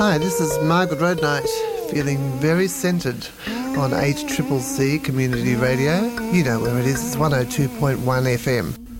Hi, this is Margaret Roadnight, feeling very centred on HCCC Community Radio. You know where it is, it's 102.1 FM.